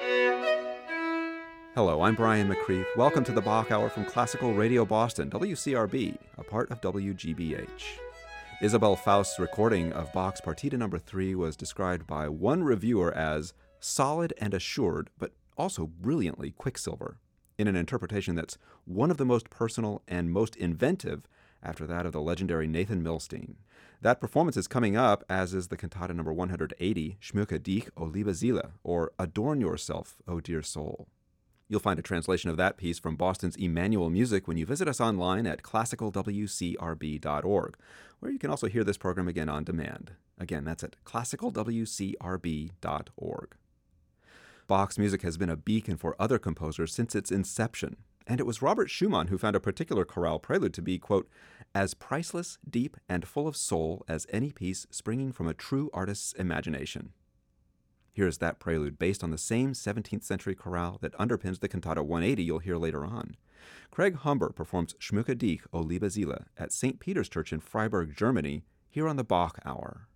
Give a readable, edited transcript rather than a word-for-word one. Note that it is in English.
Hello, I'm Brian McCreath. Welcome to the Bach Hour from Classical Radio Boston, WCRB, a part of WGBH. Isabel Faust's recording of Bach's Partita No. 3 was described by one reviewer as solid and assured, but also brilliantly quicksilver, in an interpretation that's one of the most personal and most inventive after that of the legendary Nathan Milstein. That performance is coming up, as is the cantata No. 180, Schmücke dich, o liebe Seele, or Adorn Yourself, O Dear Soul. You'll find a translation of that piece from Boston's Emmanuel Music when you visit us online at classicalwcrb.org, where you can also hear this program again on demand. Again, that's at classicalwcrb.org. Bach's music has been a beacon for other composers since its inception, and it was Robert Schumann who found a particular chorale prelude to be, quote, as priceless, deep, and full of soul as any piece springing from a true artist's imagination. Here is that prelude based on the same 17th century chorale that underpins the cantata 180 you'll hear later on. Craig Humber performs Schmücke dich, o liebe Seele at St. Peter's Church in Freiburg, Germany, here on the Bach Hour.